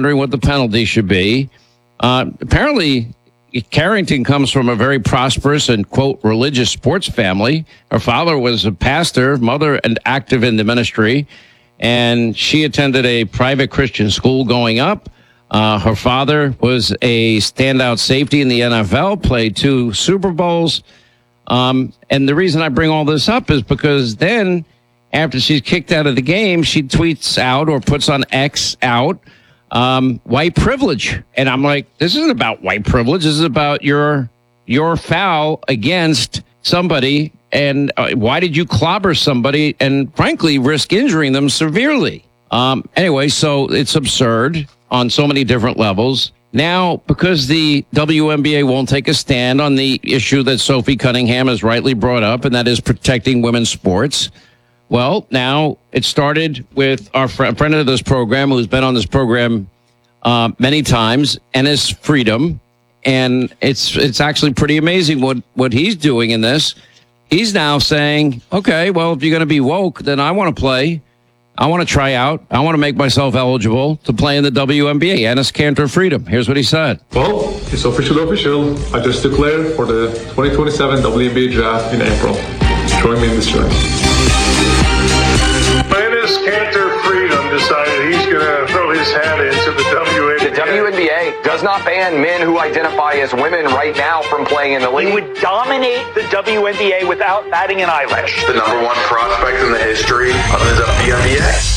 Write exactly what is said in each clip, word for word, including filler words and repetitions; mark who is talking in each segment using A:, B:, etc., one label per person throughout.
A: wondering what the penalty should be. Uh, apparently, Carrington comes from a very prosperous and, quote, religious sports family. Her father was a pastor, mother and active in the ministry, and she attended a private Christian school growing up. Uh, her father was a standout safety in the N F L, played two Super Bowls. Um, and the reason I bring all this up is because then after she's kicked out of the game, she tweets out or puts on X out, Um, white privilege. And I'm like, this isn't about white privilege. This is about your your foul against somebody. And uh, why did you clobber somebody and, frankly, risk injuring them severely? Um, anyway, so it's absurd on so many different levels. Now, because the W N B A won't take a stand on the issue that Sophie Cunningham has rightly brought up, and that is protecting women's sports, well, now it started with our fr- friend of this program who's been on this program uh, many times, Enes Freedom. And it's it's actually pretty amazing what, what he's doing in this. He's now saying, okay, well, if you're going to be woke, then I want to play. I want to try out. I want to make myself eligible to play in the W N B A. Enes Kanter Freedom. Here's what he said.
B: Well, it's official, official. I just declared for the twenty twenty-seven W N B A draft in April. Join me in this journey.
C: Enes Kanter Freedom decided he's going to throw his hat into the W N B A.
D: The W N B A does not ban men who identify as women right now from playing in the league.
E: He would dominate the W N B A without batting an eyelash.
F: The number one prospect in the history of the W N B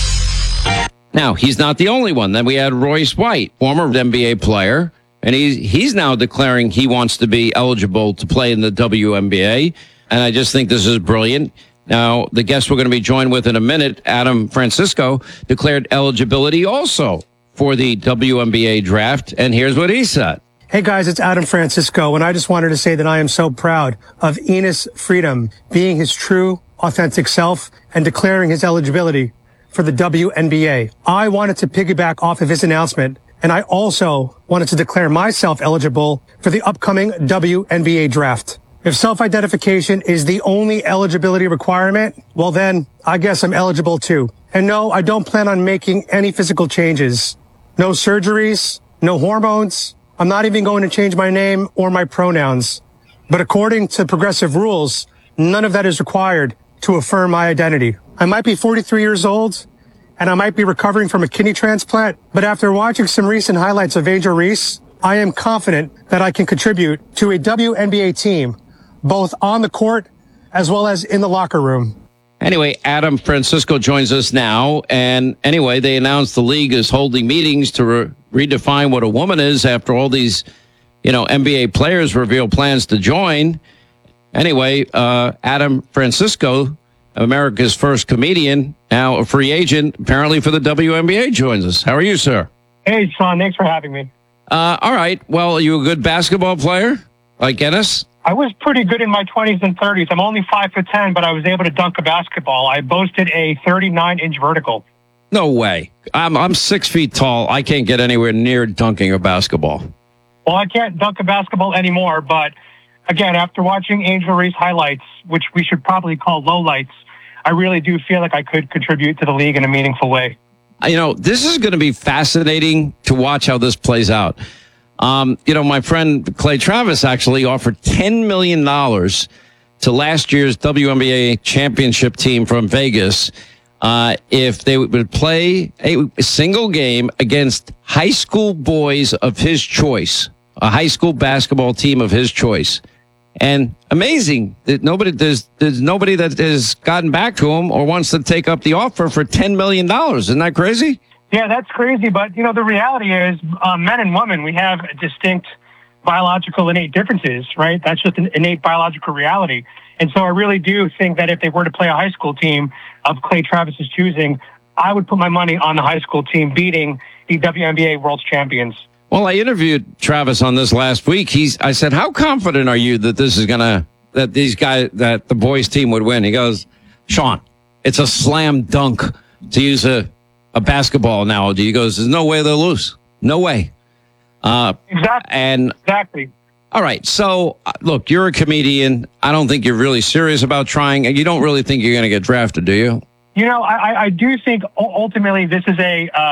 F: A.
A: Now, he's not the only one. Then we had Royce White, former N B A player, and he's, he's now declaring he wants to be eligible to play in the W N B A, and I just think this is brilliant. Now, the guest we're going to be joined with in a minute, Adam Francisco, declared eligibility also for the W N B A draft, and here's what he said.
G: Hey guys, it's Adam Francisco, and I just wanted to say that I am so proud of Enes Freedom being his true, authentic self and declaring his eligibility for the W N B A. I wanted to piggyback off of his announcement, and I also wanted to declare myself eligible for the upcoming W N B A draft. If self-identification is the only eligibility requirement, well then, I guess I'm eligible too. And no, I don't plan on making any physical changes. No surgeries, no hormones. I'm not even going to change my name or my pronouns. But according to progressive rules, none of that is required to affirm my identity. I might be forty-three years old, and I might be recovering from a kidney transplant, but after watching some recent highlights of Angel Reese, I am confident that I can contribute to a W N B A team, both on the court as well as in the locker room.
A: Anyway, Adam Francisco joins us now. And anyway, they announced the league is holding meetings to re- redefine what a woman is after all these, you know, N B A players reveal plans to join. Anyway, uh, Adam Francisco, America's first comedian, now a free agent, apparently for the W N B A, joins us. How are you, sir?
G: Hey, Sean, thanks for having me.
A: Uh, all right. Well, are you a good basketball player like Enes?
G: I was pretty good in my twenties and thirties. I'm only five foot ten, but I was able to dunk a basketball. I boasted a thirty-nine inch vertical.
A: No way. I'm I'm six feet tall. I can't get anywhere near dunking a basketball.
G: Well, I can't dunk a basketball anymore, but again, after watching Angel Reese highlights, which we should probably call lowlights, I really do feel like I could contribute to the league in a meaningful way.
A: You know, this is going to be fascinating to watch how this plays out. Um, you know, my friend Clay Travis actually offered ten million dollars to last year's W N B A championship team from Vegas uh, if they would play a single game against high school boys of his choice, a high school basketball team of his choice. And amazing that nobody there's there's nobody that has gotten back to him or wants to take up the offer for ten million dollars. Isn't that crazy?
G: Yeah, that's crazy. But, you know, the reality is uh, men and women, we have distinct biological innate differences, right? That's just an innate biological reality. And so I really do think that if they were to play a high school team of Clay Travis's choosing, I would put my money on the high school team beating the W N B A World Champions.
A: Well, I interviewed Travis on this last week. He's, I said, how confident are you that this is going to, that these guys, that the boys team would win? He goes, Sean, it's a slam dunk, to use a, a basketball analogy. He goes, there's no way they'll lose. No way. Uh,
G: exactly.
A: And
G: exactly.
A: All right. So, uh, look, you're a comedian. I don't think you're really serious about trying. And you don't really think you're going to get drafted, do you?
G: You know, I, I do think ultimately this is a uh,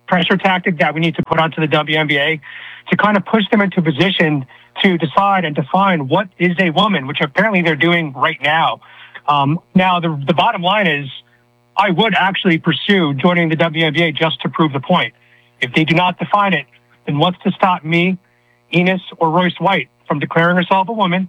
G: pressure tactic that we need to put onto the W N B A to kind of push them into a position to decide and define what is a woman, which apparently they're doing right now. Um, now, the, the bottom line is I would actually pursue joining the W N B A just to prove the point. If they do not define it, then what's to stop me, Enos, or Royce White from declaring herself a woman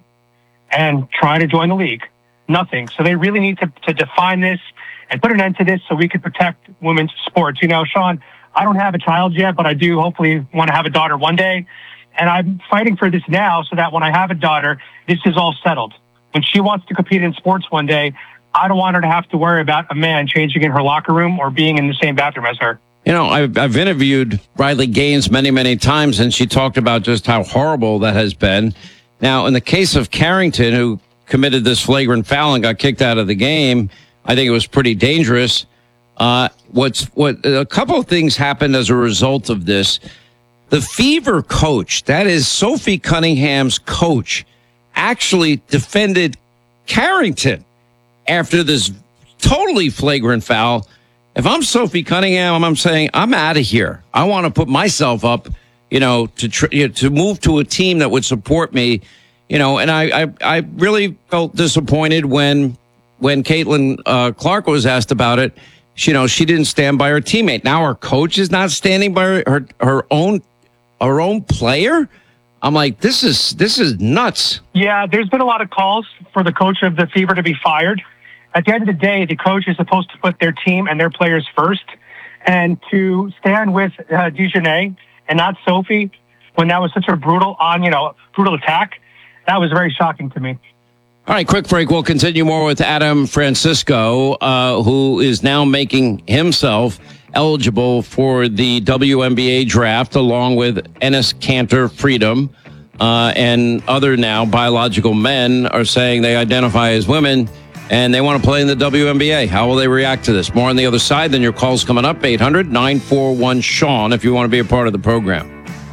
G: and trying to join the league? Nothing. So they really need to, to define this and put an end to this so we can protect women's sports. You know, Sean, I don't have a child yet, but I do hopefully want to have a daughter one day. And I'm fighting for this now so that when I have a daughter, this is all settled. When she wants to compete in sports one day, I don't want her to have to worry about a man changing in her locker room or being in the same bathroom as her.
A: You know, I've, I've interviewed Riley Gaines many, many times, and she talked about just how horrible that has been. Now, in the case of Carrington, who committed this flagrant foul and got kicked out of the game, I think it was pretty dangerous. Uh, what's what a couple of things happened as a result of this. The Fever coach, that is Sophie Cunningham's coach, actually defended Carrington after this totally flagrant foul. If I'm Sophie Cunningham, I'm saying I'm out of here. I want to put myself up, you know, to tr- you know, to move to a team that would support me, you know. And I I, I really felt disappointed when when Caitlin uh, Clark was asked about it. She, you know, she didn't stand by her teammate. Now her coach is not standing by her her, her own her own player. I'm like, this is this is nuts.
G: Yeah, there's been a lot of calls for the coach of the Fever to be fired. At the end of the day, the coach is supposed to put their team and their players first, and to stand with uh, Dejanay and not Sophie when that was such a brutal on, you know, brutal attack. That was very shocking to me.
A: All right, quick break. We'll continue more with Adam Francisco, uh, who is now making himself eligible for the W N B A draft, along with Enes Kanter Freedom, uh, and other now biological men are saying they identify as women and they want to play in the W N B A. How will they react to this? More on the other side. Then your call's coming up, eight hundred, nine four one, Sean, if you want to be a part of the program.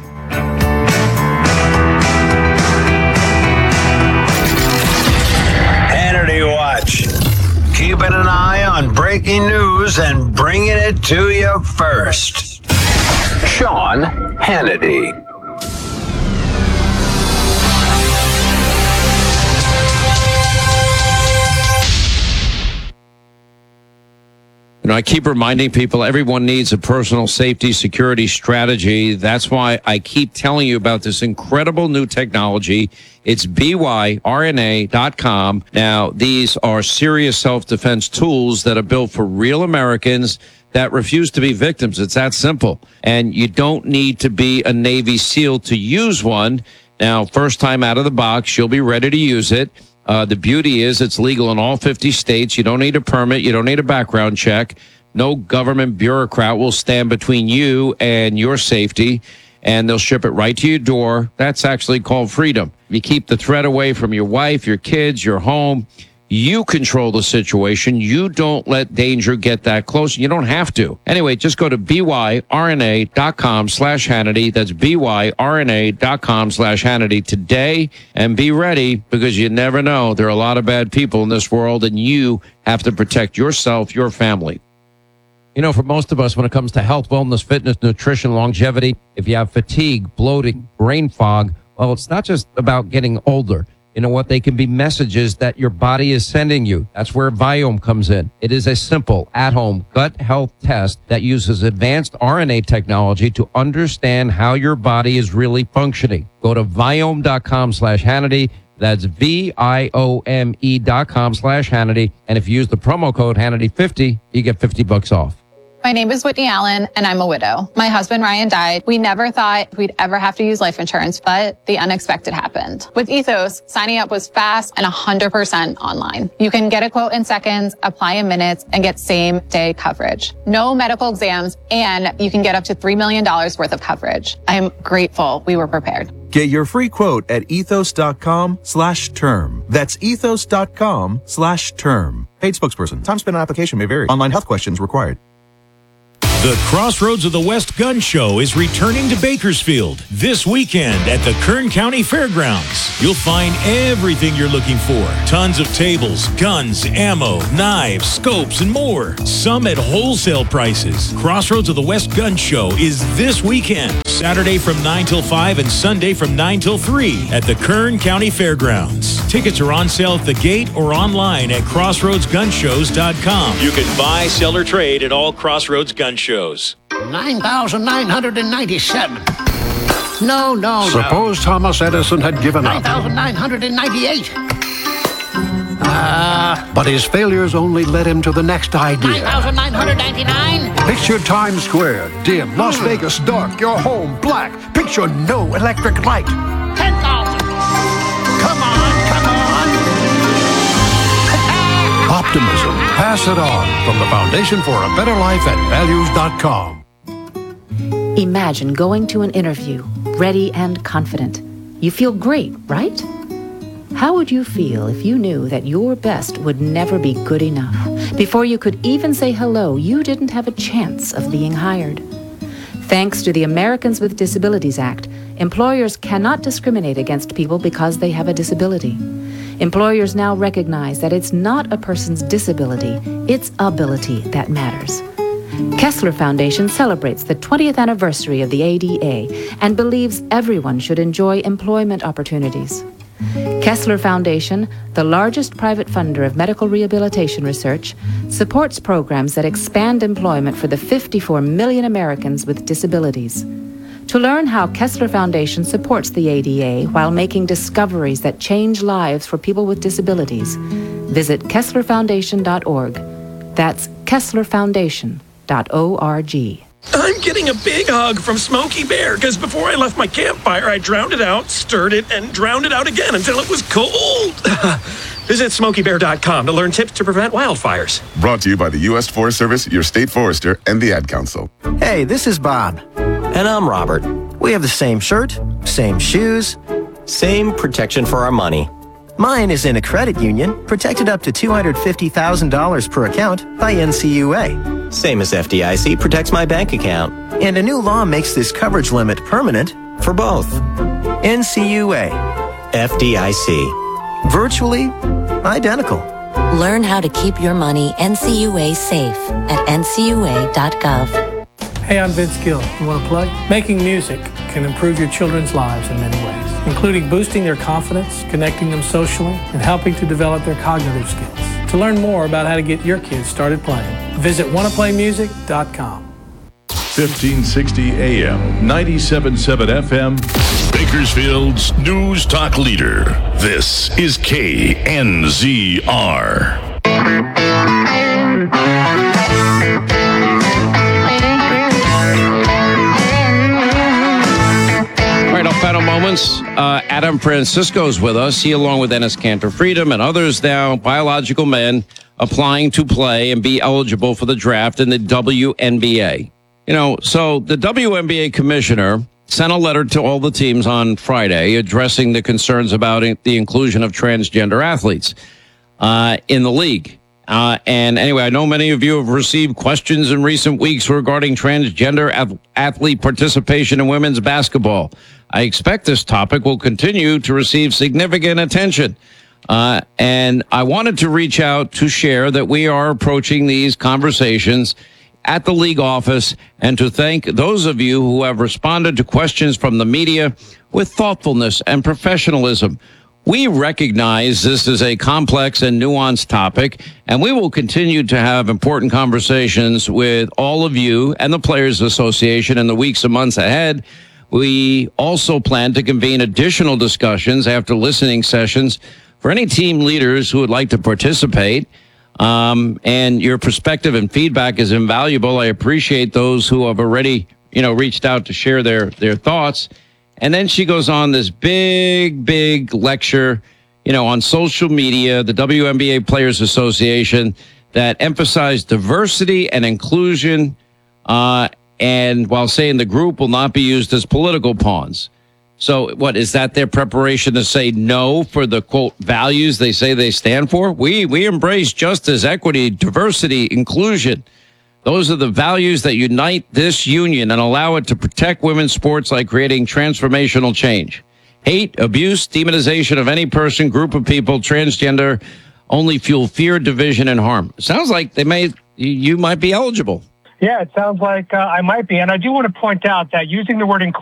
H: Hannity Watch. Keeping an eye on breaking news and bringing it to you first.
D: Sean Hannity.
A: You know, I keep reminding people everyone needs a personal safety security strategy. That's why I keep telling you about this incredible new technology. It's B Y R N A dot com. Now, these are serious self-defense tools that are built for real Americans that refuse to be victims. It's that simple. And you don't need to be a Navy SEAL to use one. Now, first time out of the box, you'll be ready to use it. Uh, the beauty is it's legal in all fifty states. You don't need a permit. You don't need a background check. No government bureaucrat will stand between you and your safety, and they'll ship it right to your door. That's actually called freedom. You keep the threat away from your wife, your kids, your home. You control the situation. You don't let danger get that close. You don't have to. Anyway, just go to B Y R N A dot com slash Hannity. That's B Y R N A dot com slash Hannity today, and be ready, because you never know. There are a lot of bad people in this world, and you have to protect yourself, your family. You know, for most of us, when it comes to health, wellness, fitness, nutrition, longevity, if you have fatigue, bloating, brain fog, well, it's not just about getting older. You know what? They can be messages that your body is sending you. That's where Viome comes in. It is a simple, at-home gut health test that uses advanced R N A technology to understand how your body is really functioning. Go to Viome dot com slash Hannity. That's V I O M E dot com slash Hannity. And if you use the promo code Hannity fifty, you get fifty bucks off.
I: My name is Whitney Allen, and I'm a widow. My husband, Ryan, died. We never thought we'd ever have to use life insurance, but the unexpected happened. With Ethos, signing up was fast and one hundred percent online. You can get a quote in seconds, apply in minutes, and get same-day coverage. No medical exams, and you can get up to three million dollars worth of coverage. I am grateful we were prepared.
J: Get your free quote at ethos dot com slash term. That's ethos dot com slash term. Paid spokesperson. Time spent on application may vary. Online health questions required.
K: The Crossroads of the West Gun Show is returning to Bakersfield this weekend at the Kern County Fairgrounds. You'll find everything you're looking for. Tons of tables, guns, ammo, knives, scopes, and more. Some at wholesale prices. Crossroads of the West Gun Show is this weekend, Saturday from nine till five and Sunday from nine till three at the Kern County Fairgrounds. Tickets are on sale at the gate or online at crossroads gun shows dot com. You can buy, sell, or trade at all Crossroads Gun Shows.
L: nine thousand nine hundred ninety-seven. No, no,
M: Suppose
L: no.
M: Thomas Edison had given up.
L: nine thousand nine hundred ninety-eight. Uh,
M: But his failures only led him to the next idea.
L: nine thousand nine hundred ninety-nine.
M: Picture Times Square, dim, Las Vegas dark, your home black. Picture no electric light.
L: ten thousand. Come on, come on.
M: Optimism. Pass it on from the Foundation for a Better Life at values dot com.
N: Imagine going to an interview, ready and confident. You feel great, right? How would you feel if you knew that your best would never be good enough? Before you could even say hello, you didn't have a chance of being hired. Thanks to the Americans with Disabilities Act, employers cannot discriminate against people because they have a disability. Employers now recognize that it's not a person's disability, it's ability that matters. Kessler Foundation celebrates the twentieth anniversary of the A D A and believes everyone should enjoy employment opportunities. Kessler Foundation, the largest private funder of medical rehabilitation research, supports programs that expand employment for the fifty-four million Americans with disabilities. To learn how Kessler Foundation supports the A D A while making discoveries that change lives for people with disabilities, visit kessler foundation dot org. That's kessler foundation dot org.
O: I'm getting a big hug from Smokey Bear because before I left my campfire, I drowned it out, stirred it, and drowned it out again until it was cold. Visit smokey bear dot com to learn tips to prevent wildfires.
P: Brought to you by the U S Forest Service, your state forester, and the Ad Council.
Q: Hey, this is Bob.
R: And I'm Robert.
Q: We have the same shirt, same shoes,
R: same protection for our money.
Q: Mine is in a credit union, protected up to two hundred fifty thousand dollars per account by N C U A.
R: Same as F D I C protects my bank account.
Q: And a new law makes this coverage limit permanent
R: for both.
Q: N C U A.
R: F D I C.
Q: Virtually identical.
S: Learn how to keep your money N C U A safe at N C U A dot gov.
T: Hey, I'm Vince Gill. You want to play? Making music can improve your children's lives in many ways, including boosting their confidence, connecting them socially, and helping to develop their cognitive skills. To learn more about how to get your kids started playing, visit wanna play music dot com.
U: fifteen sixty A M, ninety-seven point seven F M, Bakersfield's News Talk Leader. This is K N Z R.
A: All right, our final moments. Uh, Adam Francisco's with us. He, along with Ennis Cantor Freedom and others now, biological men applying to play and be eligible for the draft in the W N B A. You know, so the W N B A commissioner sent a letter to all the teams on Friday addressing the concerns about the inclusion of transgender athletes uh, in the league. Uh, and anyway, I know many of you have received questions in recent weeks regarding transgender ath- athlete participation in women's basketball. I expect this topic will continue to receive significant attention. Uh, and I wanted to reach out to share that we are approaching these conversations at the league office and to thank those of you who have responded to questions from the media with thoughtfulness and professionalism. We recognize this is a complex and nuanced topic, and we will continue to have important conversations with all of you and the Players Association in the weeks and months ahead. We also plan to convene additional discussions after listening sessions for any team leaders who would like to participate. Um, and your perspective and feedback is invaluable. I appreciate those who have already, you know, reached out to share their, their thoughts. And then she goes on this big, big lecture, you know, on social media, the W N B A Players Association, that emphasized diversity and inclusion, uh, and while saying the group will not be used as political pawns. So what, is that their preparation to say no for the, quote, values they say they stand for? We we embrace justice, equity, diversity, inclusion. Those are the values that unite this union and allow it to protect women's sports like creating transformational change. Hate, abuse, demonization of any person, group of people, transgender, only fuel fear, division, and harm. Sounds like they may, you might be eligible.
B: Yeah, it sounds like uh, I might be. And I do want to point out that using the word inclusion